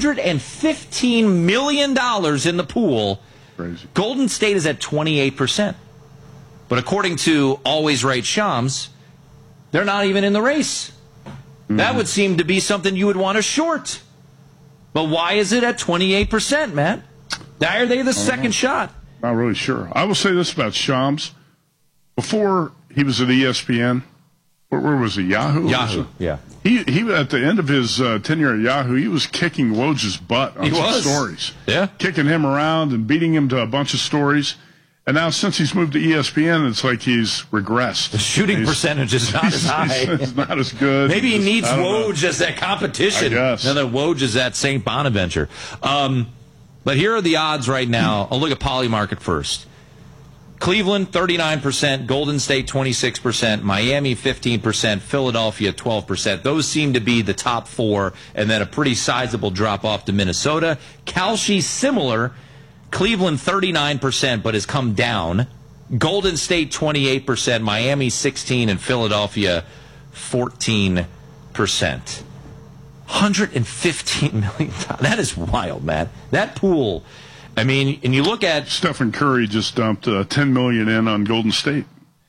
$115 million in the pool, crazy. Golden State is at 28%. But according to Always Right Shams, they're not even in the race. That would seem to be something you would want to short. But why is it at 28%, Matt? Why are they the second shot? Not really sure. I will say this about Shams. Before he was at ESPN, where was he? Yahoo? Yahoo, yeah. He at the end of his tenure at Yahoo, he was kicking Woj's butt on some stories. Yeah. Kicking him around and beating him to a bunch of stories. And now since he's moved to ESPN, it's like he's regressed. The shooting percentage is not as high. He's not as good. Maybe he needs Woj as that competition. I guess. Now that Woj is at St. Bonaventure. But here are the odds right now. I'll look at Polymarket first. Cleveland, 39%. Golden State, 26%. Miami, 15%. Philadelphia, 12%. Those seem to be the top four, and then a pretty sizable drop-off to Minnesota. Kalshi, similar. Cleveland, 39%, but has come down. Golden State, 28%. Miami, 16%. And Philadelphia, 14%. $115 million. That is wild, man. That pool... I mean, and you look at... Stephen Curry just dumped $10 million in on Golden State.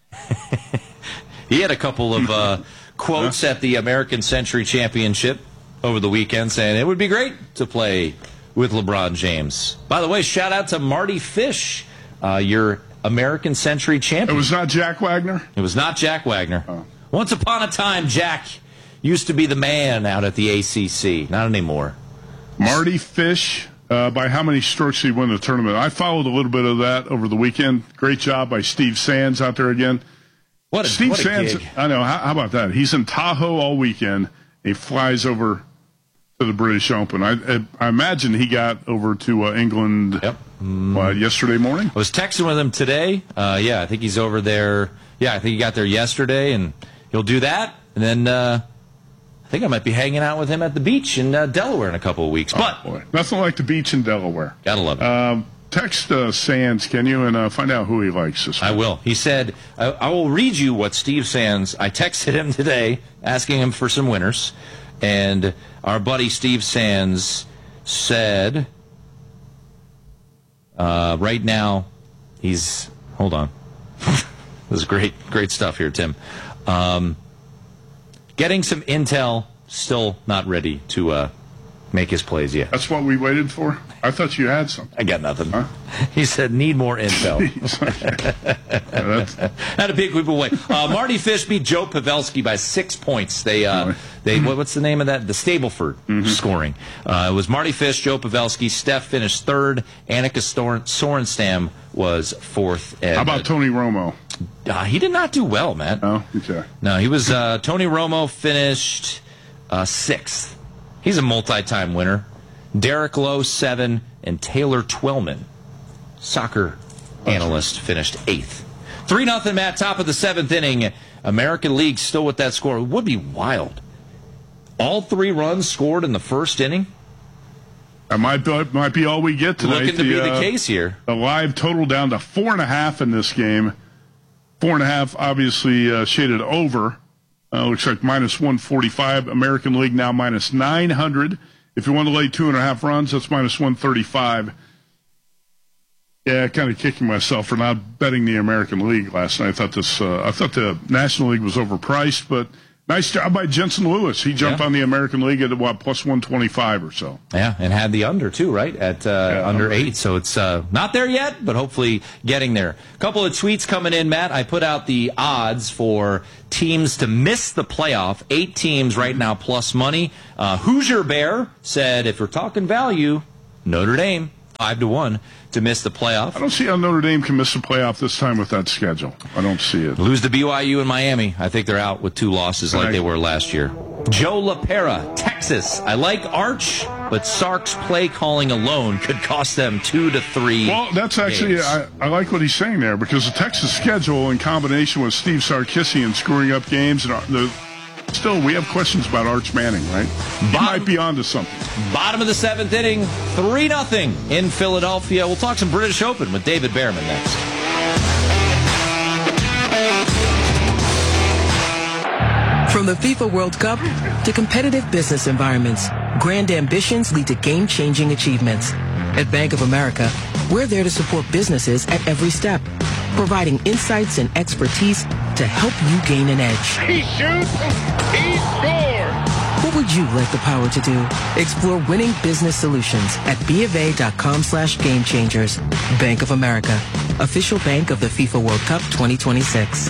He had a couple of quotes at the American Century Championship over the weekend saying it would be great to play with LeBron James. By the way, shout out to Marty Fish, your American Century champion. It was not Jack Wagner? It was not Jack Wagner. Oh. Once upon a time, Jack used to be the man out at the ACC. Not anymore. Marty Fish... by how many strokes did he win the tournament? I followed a little bit of that over the weekend. Great job by Steve Sands out there again. Steve Sands, gig. I know. How about that? He's in Tahoe all weekend. He flies over to the British Open. I imagine he got over to England yesterday morning. I was texting with him today. I think he's over there. Yeah, I think he got there yesterday, and he'll do that. And then... I think I might be hanging out with him at the beach in Delaware in a couple of weeks. But boy. Nothing like the beach in Delaware. Gotta love it. Text Sands, can you, and find out who he likes this week. I will. He said, I will read you what Steve Sands, I texted him today asking him for some winners, and our buddy Steve Sands said, right now, hold on. This is great stuff here, Tim. Getting some intel, still not ready to make his plays yet. That's what we waited for? I thought you had some. I got nothing. Huh? He said, need more intel. Had a big week away. Marty Fish beat Joe Pavelski by 6 points. They what's the name of that? The Stableford scoring. It was Marty Fish, Joe Pavelski. Steph finished third. Annika Sorenstam was fourth. How about Tony Romo? He did not do well, man. Oh, okay. No, he was Tony Romo finished sixth. He's a multi-time winner. Derek Lowe, 7, and Taylor Twellman, soccer analyst, finished 8th. 3-0, Matt, top of the 7th inning. American League still with that score. It would be wild. All 3 runs scored in the first inning. That might be all we get tonight. Looking to be the case here. The live total down to 4.5 in this game. 4.5 obviously shaded over. Looks like minus 145. American League now minus 900. If you want to lay 2.5 runs, that's minus 135. Yeah, kind of kicking myself for not betting the American League last night. I thought the National League was overpriced, but Nice job by Jensen Lewis. He jumped on the American League at, plus 125 or so. Yeah, and had the under, too, right? At under 8. So it's not there yet, but hopefully getting there. A couple of tweets coming in, Matt. I put out the odds for teams to miss the playoff. 8 teams right now plus money. Hoosier Bear said, if we're talking value, Notre Dame, 5-1 to miss the playoff. I don't see how Notre Dame can miss the playoff this time with that schedule. I don't see it. Lose to BYU and Miami. I think they're out with 2 losses like they were last year. Joe LaPera, Texas. I like Arch, but Sark's play calling alone could cost them 2 to 3. Well, that's actually, I like what he's saying there, because the Texas schedule in combination with Steve Sarkisian screwing up games, and still, we have questions about Arch Manning, right? He might be onto something. Bottom of the 7th inning, 3-0 in Philadelphia. We'll talk some British Open with David Behrman next. From the FIFA World Cup to competitive business environments, grand ambitions lead to game-changing achievements. At Bank of America, we're there to support businesses at every step, providing insights and expertise to help you gain an edge. He shoots, he scores! What would you like the power to do? Explore winning business solutions at BofA.com/gamechangers. Bank of America, official bank of the FIFA World Cup 2026.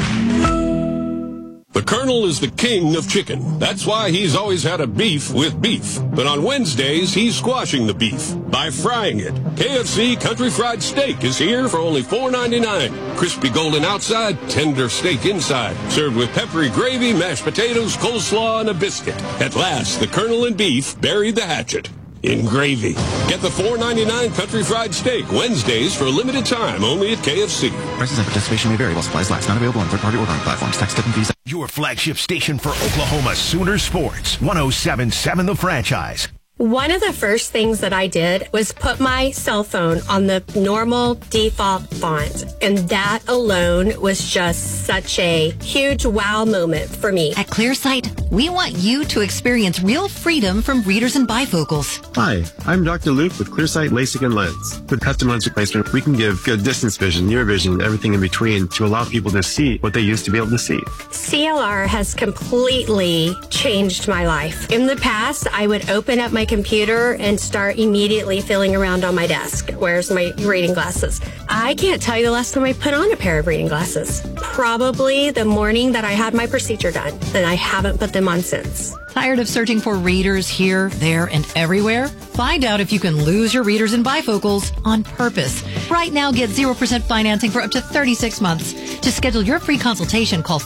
The Colonel is the king of chicken. That's why he's always had a beef with beef. But on Wednesdays, he's squashing the beef by frying it. KFC Country Fried Steak is here for only $4.99. Crispy golden outside, tender steak inside. Served with peppery gravy, mashed potatoes, coleslaw, and a biscuit. At last, the Colonel and beef buried the hatchet in gravy. Get the $4.99 Country Fried Steak Wednesdays for a limited time only at KFC. Prices and participation may vary while supplies last. Not available on third-party ordering platforms. Tax, tip, and fees. Your flagship station for Oklahoma Sooner Sports, 107.7 The Franchise. One of the first things that I did was put my cell phone on the normal default font, and that alone was just such a huge wow moment for me. At ClearSight, we want you to experience real freedom from readers and bifocals. Hi, I'm Dr. Luke with ClearSight LASIK and Lens. With custom lens replacement, we can give good distance vision, near vision, everything in between to allow people to see what they used to be able to see. CLR has completely changed my life. In the past, I would open up my computer and start immediately feeling around on my desk. Where's my reading glasses? I can't tell you the last time I put on a pair of reading glasses. Probably the morning that I had my procedure done, and I haven't put them on since. Tired of searching for readers here, there, and everywhere? Find out if you can lose your readers and bifocals on purpose. Right now, get 0% financing for up to 36 months. To schedule your free consultation, call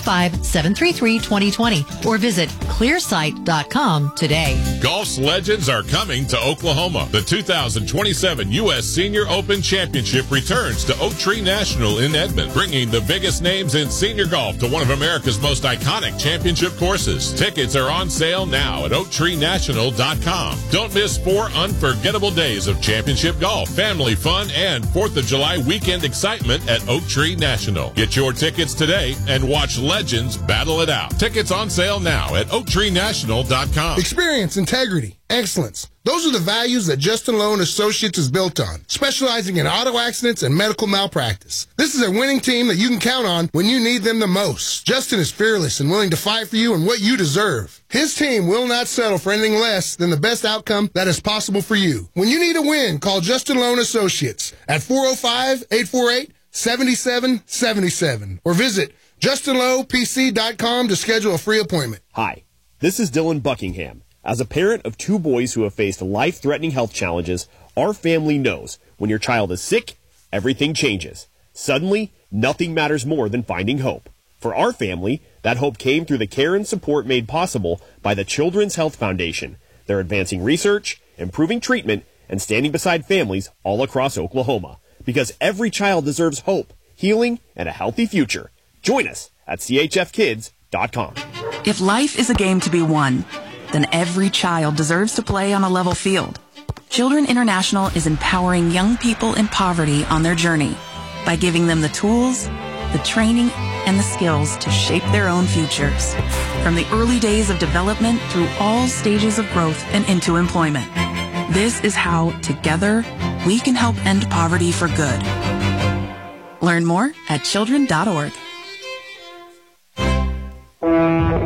405-733-2020 or visit clearsight.com today. Golf's legends are coming to Oklahoma. The 2027 U.S. Senior Open Championship returns to Oak Tree National in Edmond, bringing the biggest names in senior golf to one of America's most iconic championship courses. Tickets are on sale now at OaktreeNational.com. Don't miss 4 unforgettable days of championship golf, family fun, and 4th of July weekend excitement at Oak Tree National. Get your tickets today and watch legends battle it out. Tickets on sale now at OaktreeNational.com. Experience, integrity, excellence. Those are the values that Justin Lowe & Associates is built on, specializing in auto accidents and medical malpractice. This is a winning team that you can count on when you need them the most. Justin is fearless and willing to fight for you and what you deserve. His team will not settle for anything less than the best outcome that is possible for you. When you need a win, call Justin Lowe & Associates at 405-848-7777 or visit JustinLowePC.com to schedule a free appointment. Hi, this is Dylan Buckingham. As a parent of 2 boys who have faced life-threatening health challenges, our family knows when your child is sick, everything changes. Suddenly, nothing matters more than finding hope. For our family, that hope came through the care and support made possible by the Children's Health Foundation. They're advancing research, improving treatment, and standing beside families all across Oklahoma. Because every child deserves hope, healing, and a healthy future. Join us at chfkids.com. If life is a game to be won, then every child deserves to play on a level field. Children International is empowering young people in poverty on their journey by giving them the tools, the training, and the skills to shape their own futures. From the early days of development through all stages of growth and into employment. This is how, together, we can help end poverty for good. Learn more at children.org.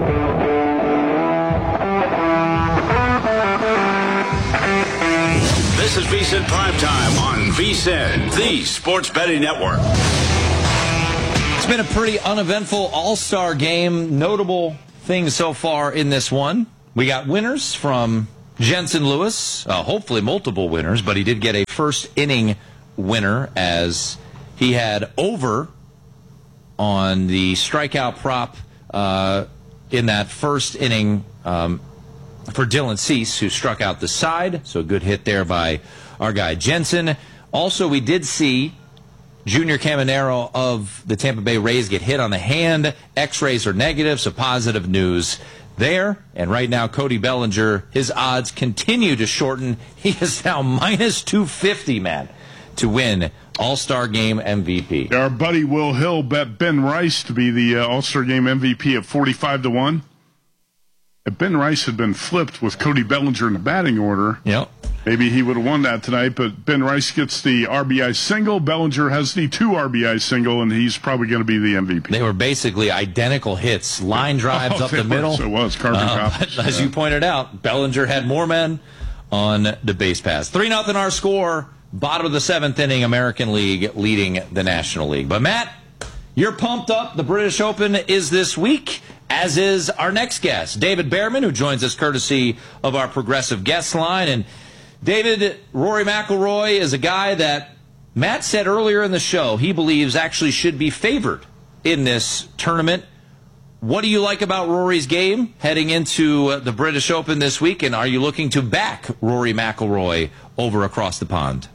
This is VSiN Primetime on VSiN, the Sports Betting Network. It's been a pretty uneventful All-Star game. Notable things so far in this one. We got winners from Jensen Lewis, hopefully multiple winners, but he did get a first inning winner as he had over on the strikeout prop in that first inning for Dylan Cease, who struck out the side. So a good hit there by our guy Jensen. Also, we did see Junior Caminero of the Tampa Bay Rays get hit on the hand. X-rays are negative, so positive news there. And right now, Cody Bellinger, his odds continue to shorten. He is now minus 250, man, to win All-Star Game MVP. Our buddy Will Hill bet Ben Rice to be the All-Star Game MVP at 45-1. If Ben Rice had been flipped with Cody Bellinger in the batting order, maybe he would have won that tonight. But Ben Rice gets the RBI single. Bellinger has the 2 RBI single, and he's probably going to be the MVP. They were basically identical hits, line drives up the middle. So it was carbon copies. As you pointed out, Bellinger had more men on the base pass. 3-0 our score. Bottom of the 7th inning, American League leading the National League. But Matt, you're pumped up. The British Open is this week, as is our next guest, David Behrman, who joins us courtesy of our progressive guest line. And David, Rory McIlroy is a guy that Matt said earlier in the show he believes actually should be favored in this tournament. What do you like about Rory's game heading into the British Open this week? And are you looking to back Rory McIlroy over across the pond?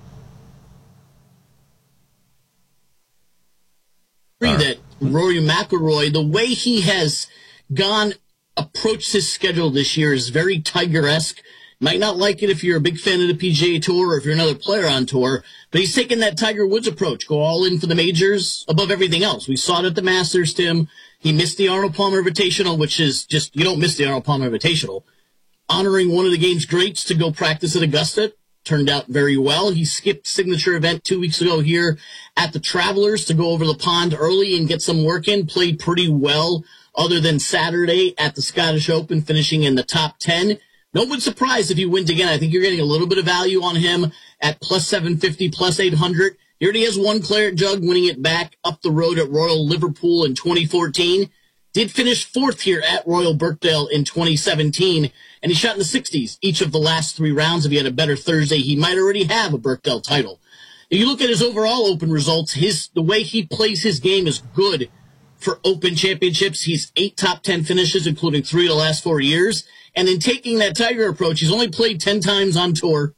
That Rory McIlroy, the way he has approached his schedule this year is very Tiger-esque. Might not like it if you're a big fan of the PGA Tour or if you're another player on tour, but he's taken that Tiger Woods approach, go all in for the majors above everything else. We saw it at the Masters, Tim. He missed the Arnold Palmer Invitational, which is just, you don't miss the Arnold Palmer Invitational. Honoring one of the game's greats to go practice at Augusta. Turned out very well. He skipped signature event 2 weeks ago here at the Travelers to go over the pond early and get some work in. Played pretty well other than Saturday at the Scottish Open, finishing in the top 10. No one surprised if he wins again. I think you're getting a little bit of value on him at plus 750, plus 800. He already has one claret jug, winning it back up the road at Royal Liverpool in 2014. Did finish 4th here at Royal Birkdale in 2017, and he shot in the 60s each of the last 3 rounds. If he had a better Thursday, he might already have a Birkdale title. If you look at his overall Open results, the way he plays his game is good for Open championships. He's 8 top 10 finishes, including 3 of the last 4 years. And in taking that Tiger approach, he's only played 10 times on tour,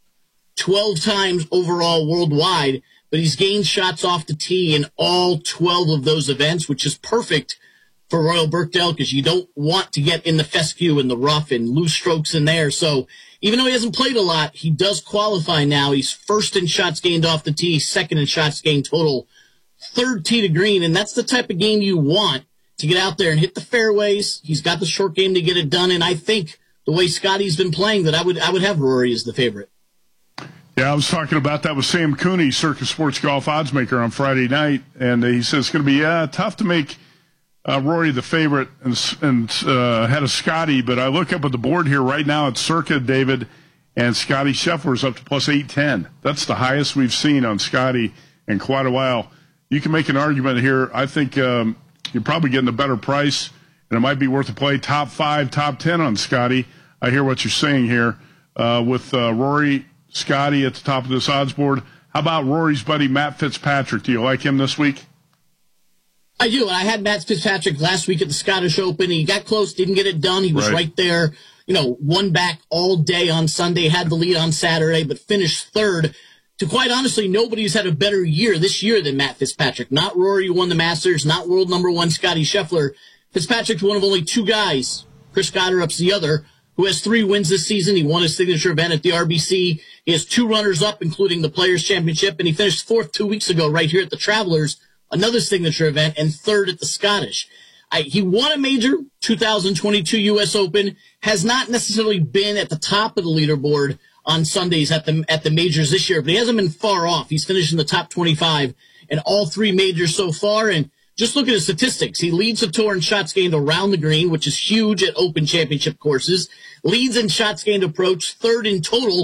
12 times overall worldwide, but he's gained shots off the tee in all 12 of those events, which is perfect for Royal Birkdale because you don't want to get in the fescue and the rough and loose strokes in there. So even though he hasn't played a lot, he does qualify now. He's 1st in shots gained off the tee, 2nd in shots gained total, 3rd tee to green, and that's the type of game you want to get out there and hit the fairways. He's got the short game to get it done, and I think the way Scotty's been playing, that I would have Rory as the favorite. Yeah, I was talking about that with Sam Cooney, Circus Sports Golf oddsmaker, on Friday night, and he says it's going to be tough to make Rory the favorite and ahead of Scotty, but I look up at the board here right now. It's Circa, David, and Scotty Scheffler's up to plus 810. That's the highest we've seen on Scotty in quite a while. You can make an argument here. I think you're probably getting a better price, and it might be worth a play. Top 5, top 10 on Scotty. I hear what you're saying here with Rory, Scotty at the top of this odds board. How about Rory's buddy Matt Fitzpatrick? Do you like him this week? I do. I had Matt Fitzpatrick last week at the Scottish Open. He got close, didn't get it done. He was right there, won back all day on Sunday, had the lead on Saturday, but finished 3rd. To quite honestly, nobody's had a better year this year than Matt Fitzpatrick. Not Rory, who won the Masters, not world number 1 Scotty Scheffler. Fitzpatrick's one of only 2 guys, Chris Gotterup's the other, who has 3 wins this season. He won his signature event at the RBC. He has 2 runners-up, including the Players' Championship, and he finished 4th 2 weeks ago right here at the Travelers, another signature event, and 3rd at the Scottish. He won a major, 2022 U.S. Open, has not necessarily been at the top of the leaderboard on Sundays at the majors this year, but he hasn't been far off. He's finished in the top 25 in all 3 majors so far, and just look at his statistics. He leads the tour in shots gained around the green, which is huge at Open Championship courses, leads in shots gained approach, 3rd in total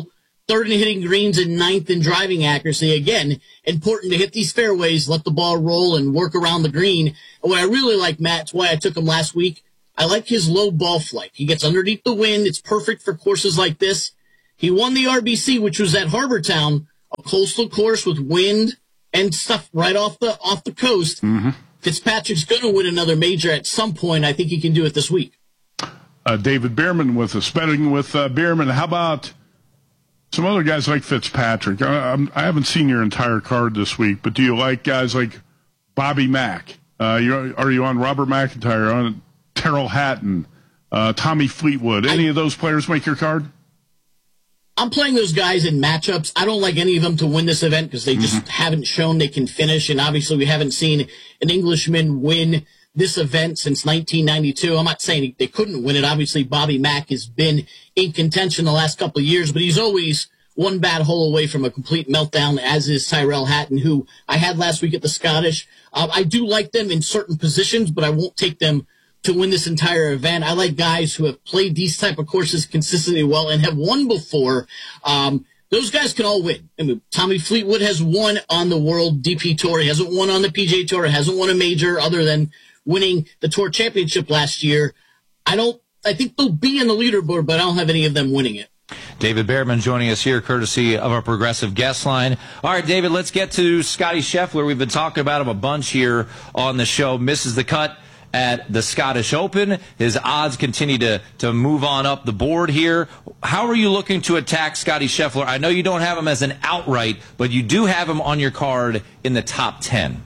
third in hitting greens and ninth in driving accuracy. Again, important to hit these fairways, let the ball roll, and work around the green. And what I really like, Matt, it's why I took him last week, I like his low ball flight. He gets underneath the wind. It's perfect for courses like this. He won the RBC, which was at Harbor Town, a coastal course with wind and stuff right off the coast. Mm-hmm. Fitzpatrick's going to win another major at some point. I think he can do it this week. David Bierman with us. Betting with Bierman. How about some other guys like Fitzpatrick? I haven't seen your entire card this week, but do you like guys like Bobby Mack? Are you on Robert McIntyre, on Terrell Hatton, Tommy Fleetwood? Any of those players make your card? I'm playing those guys in matchups. I don't like any of them to win this event because they just haven't shown they can finish, and obviously we haven't seen an Englishman win this event since 1992. I'm not saying they couldn't win it. Obviously, Bobby Mack has been in contention the last couple of years, but he's always one bad hole away from a complete meltdown, as is Tyrell Hatton, who I had last week at the Scottish. I do like them in certain positions, but I won't take them to win this entire event. I like guys who have played these type of courses consistently well and have won before. Those guys can all win. I mean, Tommy Fleetwood has won on the World DP Tour. He hasn't won on the PGA Tour. He hasn't won a major other than winning the Tour Championship last year. I think they'll be in the leaderboard, but I don't have any of them winning it. David Behrman joining us here, courtesy of our Progressive guest line. All right, David, let's get to Scotty Scheffler. We've been talking about him a bunch here on the show. Misses the cut at the Scottish Open. His odds continue to move on up the board here. How are you looking to attack Scotty Scheffler? I know you don't have him as an outright, but you do have him on your card in the top 10.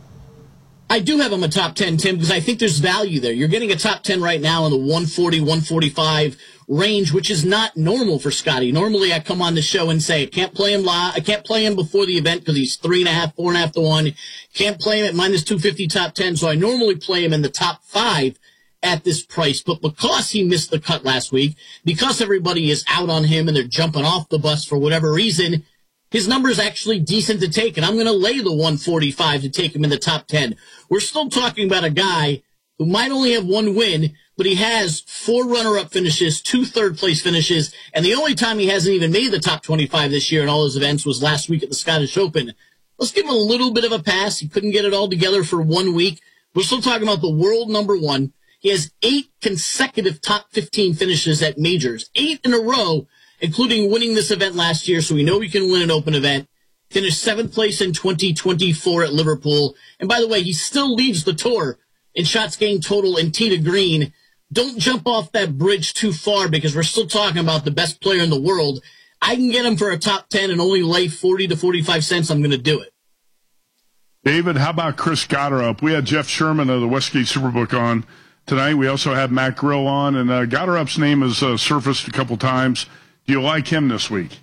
I do have him a top 10, Tim, because I think there's value there. You're getting a top 10 right now in the 140, 145 range, which is not normal for Scotty. Normally, I come on the show and say, I can't play him before the event because he's 3.5, 4.5 to 1. Can't play him at minus 250 top 10. So I normally play him in the top 5 at this price. But because he missed the cut last week, because everybody is out on him and they're jumping off the bus for whatever reason, his number is actually decent to take, and I'm going to lay the 145 to take him in the top 10. We're still talking about a guy who might only have one win, but he has 4 runner-up finishes, 2 third-place finishes, and the only time he hasn't even made the top 25 this year in all his events was last week at the Scottish Open. Let's give him a little bit of a pass. He couldn't get it all together for 1 week. We're still talking about the world number 1. He has 8 consecutive top 15 finishes at majors, 8 in a row, including winning this event last year, so we know he can win an Open event. Finished 7th place in 2024 at Liverpool. And by the way, he still leads the tour in shots gained total and tee to green. Don't jump off that bridge too far because we're still talking about the best player in the world. I can get him for a top 10 and only lay 40 to 45 cents. I'm going to do it. David, how about Chris Gotterup? We had Jeff Sherman of the Westgate Superbook on tonight. We also had Matt Grill on, and Gotterup's name has surfaced a couple times. Do you like him this week?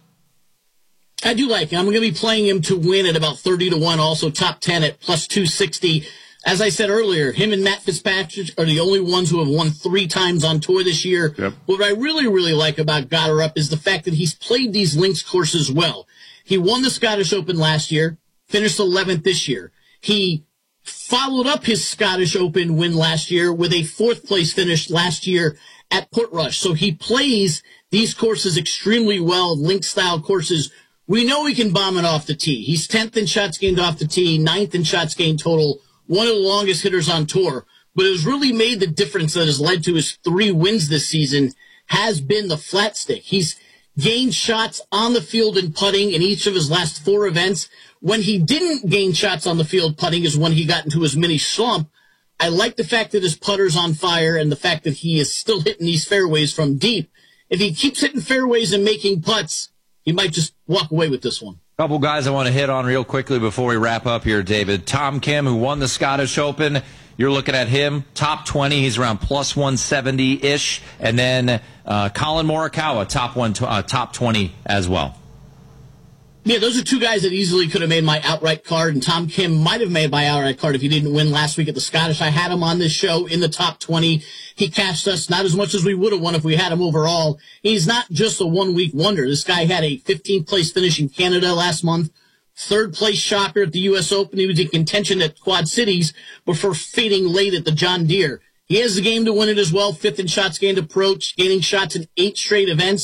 I do like him. I'm going to be playing him to win at about 30 to 1, also top 10 at plus 260. As I said earlier, him and Matt Fitzpatrick are the only ones who have won 3 times on tour this year. Yep. What I really, really like about Gotterup is the fact that he's played these links courses well. He won the Scottish Open last year, finished 11th this year. He followed up his Scottish Open win last year with a 4th place finish last year at Portrush. So he plays these courses extremely well, link-style courses. We know he can bomb it off the tee. He's 10th in shots gained off the tee, 9th in shots gained total, one of the longest hitters on tour. But it has really made the difference that has led to his 3 wins this season has been the flat stick. He's gained shots on the field and putting in each of his last 4 events. When he didn't gain shots on the field putting is when he got into his mini slump. I like the fact that his putter's on fire and the fact that he is still hitting these fairways from deep. If he keeps hitting fairways and making putts, he might just walk away with this one. Couple guys I want to hit on real quickly before we wrap up here, David. Tom Kim, who won the Scottish Open. You're looking at him, top 20. He's around plus 170-ish. And then Colin Morikawa, top 20 as well. Yeah, those are 2 guys that easily could have made my outright card, and Tom Kim might have made my outright card if he didn't win last week at the Scottish. I had him on this show in the top 20. He cashed us not as much as we would have won if we had him overall. He's not just a 1-week wonder. This guy had a 15th place finish in Canada last month, 3rd place shocker at the U.S. Open. He was in contention at Quad Cities before fading late at the John Deere. He has the game to win it as well, 5th in shots gained approach, gaining shots in 8 straight events.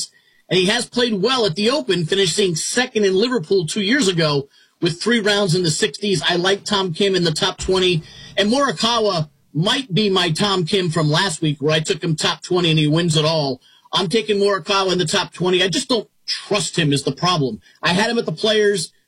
and he has played well at the Open, finishing second in Liverpool 2 years ago with 3 rounds in the 60s. I like Tom Kim in the top 20, and Morikawa might be my Tom Kim from last week where I took him top 20 and he wins it all. I'm taking Morikawa in the top 20. I just don't trust him is the problem. I had him at the Players.